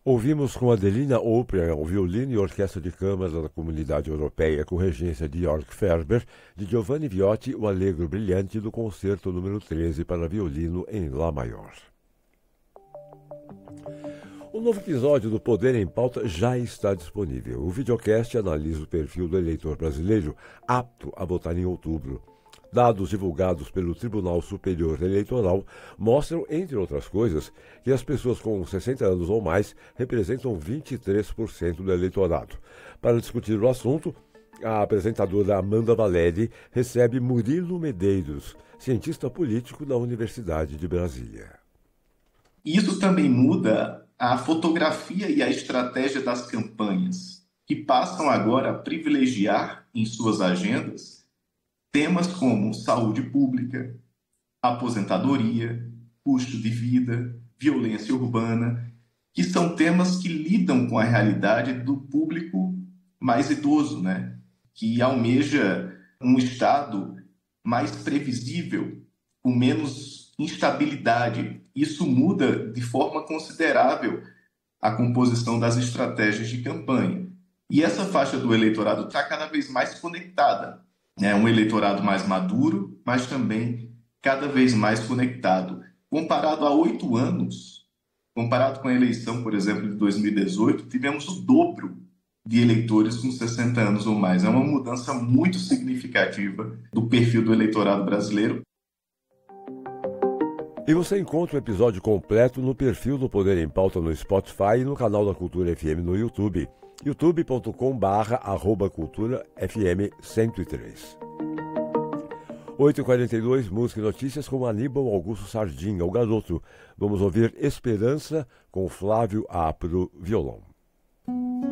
Ouvimos com Adelina Oprea o violino e orquestra de câmara da Comunidade Europeia com regência de Jörg Ferber, de Giovanni Viotti, o Allegro Brilhante do Concerto número 13 para violino em Lá maior. O novo episódio do Poder em Pauta já está disponível. O videocast analisa o perfil do eleitor brasileiro apto a votar em outubro. Dados divulgados pelo Tribunal Superior Eleitoral mostram, entre outras coisas, que as pessoas com 60 anos ou mais representam 23% do eleitorado. Para discutir o assunto, a apresentadora Amanda Valeri recebe Murilo Medeiros, cientista político da Universidade de Brasília. Isso também muda a fotografia e a estratégia das campanhas, que passam agora a privilegiar em suas agendas temas como saúde pública, aposentadoria, custo de vida, violência urbana, que são temas que lidam com a realidade do público mais idoso, né? Que almeja um Estado mais previsível, com menos instabilidade. Isso muda de forma considerável a composição das estratégias de campanha. E essa faixa do eleitorado está cada vez mais conectada. É um eleitorado mais maduro, mas também cada vez mais conectado. Comparado a 8 anos, comparado com a eleição, por exemplo, de 2018, tivemos o dobro de eleitores com 60 anos ou mais. É uma mudança muito significativa do perfil do eleitorado brasileiro. E você encontra o episódio completo no perfil do Poder em Pauta no Spotify e no canal da Cultura FM no YouTube. youtube.com/culturafm103. 8h42, música e notícias com Aníbal Augusto Sardinha, o garoto. Vamos ouvir Esperança com Flávio Apro, violão.